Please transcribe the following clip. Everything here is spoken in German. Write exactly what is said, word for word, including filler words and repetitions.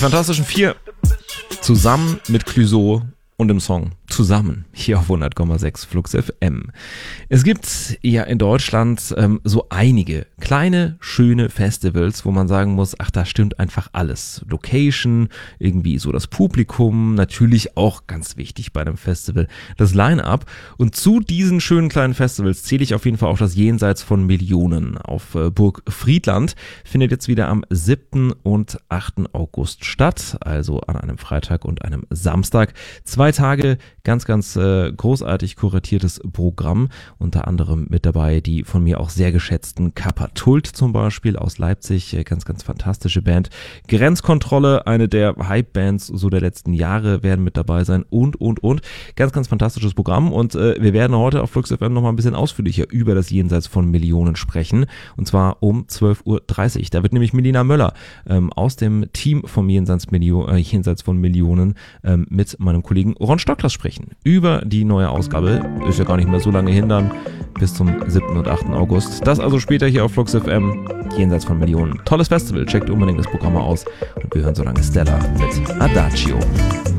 Fantastischen Vier zusammen mit Clouseau und dem Song Zusammen hier auf hundert Komma sechs Flux F M. Es gibt ja in Deutschland ähm, so einige kleine, schöne Festivals, wo man sagen muss, ach, da stimmt einfach alles. Location, irgendwie so das Publikum, natürlich auch ganz wichtig bei einem Festival, das Line-Up. Und zu diesen schönen kleinen Festivals zähle ich auf jeden Fall auch das Jenseits von Millionen auf äh, Burg Friedland. Findet jetzt wieder am siebten und achten August statt, also an einem Freitag und einem Samstag. Zwei Tage, ganz, ganz äh, großartig kuratiertes Programm. Unter anderem mit dabei die von mir auch sehr geschätzten Kappa-Tult zum Beispiel aus Leipzig. Äh, ganz, ganz fantastische Band. Grenzkontrolle, eine der Hype-Bands so der letzten Jahre, werden mit dabei sein und, und, und. Ganz, ganz fantastisches Programm. Und äh, wir werden heute auf Flux F M nochmal ein bisschen ausführlicher über das Jenseits von Millionen sprechen. Und zwar um zwölf Uhr dreißig. Da wird nämlich Melina Möller ähm, aus dem Team vom Jenseits, Milio- äh, Jenseits von Millionen ähm, mit meinem Kollegen Ron Stocklers sprechen. Über die neue Ausgabe. Ist ja gar nicht mehr so lange hin dann. Bis zum siebten und achten August. Das also später hier auf Flux F M. Jenseits von Millionen. Tolles Festival. Checkt unbedingt das Programm aus. Und wir hören so lange Stella mit Adagio.